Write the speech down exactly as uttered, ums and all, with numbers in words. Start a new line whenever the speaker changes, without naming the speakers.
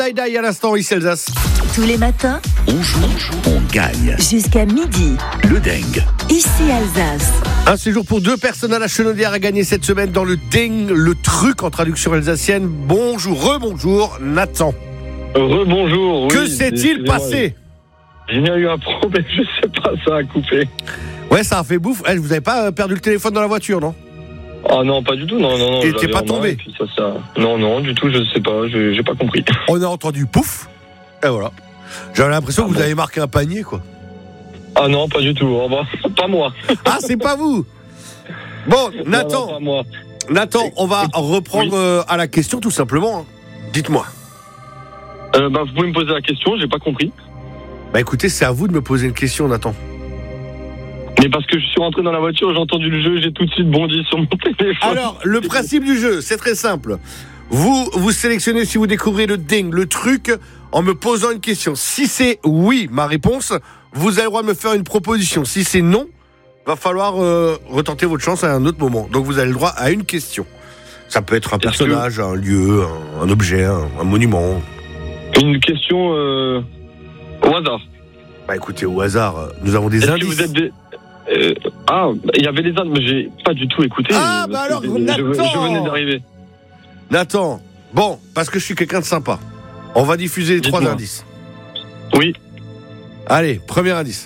Die Die à l'instant, ici Alsace.
Tous les matins,
On joue, on gagne.
jusqu'à midi,
Le dingue.
ici Alsace.
Un séjour pour deux personnes à la Chenaudière à gagner cette semaine dans le Ding, le truc en traduction alsacienne. Bonjour, rebonjour, Nathan.
Rebonjour.
Que
oui,
s'est-il
excusez-moi.
passé?
Il y a eu un problème, je sais pas, ça a coupé.
Ouais, ça a fait bouffe. Eh, vous avez pas euh, perdu le téléphone dans la voiture, non?
Ah non, pas du tout, non, non, non.
Et
je
t'es
l'avais
pas
en main,
tombé?
et puis ça, ça... Non, non, du tout, je sais pas, je- j'ai pas compris.
On a entendu pouf, et voilà. J'avais l'impression
Ah
que vous
bon
avez marqué un panier, quoi.
Ah non, pas du tout, oh, bah, pas moi.
Ah, c'est pas vous. Bon,
Non, non,
Nathan,
pas moi.
Nathan, on va reprendre
Oui.
euh, à la question, tout simplement. Dites-moi.
Euh, bah, vous pouvez me poser la question, j'ai pas compris.
Bah écoutez, c'est à vous de me poser une question, Nathan.
Mais parce que je suis rentré dans la voiture, j'ai entendu le jeu, j'ai tout de suite bondi sur mon téléphone.
Alors, le principe du jeu, c'est très simple. Vous, vous sélectionnez si vous découvrez le ding, le truc, en me posant une question. Si c'est oui, ma réponse, vous avez le droit de me faire une proposition. Si c'est non, va falloir euh, retenter votre chance à un autre moment. Donc vous avez le droit à une question. Ça peut être un
Est-ce
personnage, un lieu, un, un objet, un, un monument.
Une question euh, au hasard.
Bah écoutez, au hasard, euh, nous avons des
Est-ce que
indices.
vous êtes des... euh, ah, il y avait les indices, mais j'ai pas du tout écouté.
Ah,
parce
bah
que
alors,
je, je
Nathan
venais d'arriver.
Nathan, bon, parce que je suis quelqu'un de sympa, on va diffuser les trois
Dites-moi.
indices.
Oui.
Allez, premier indice.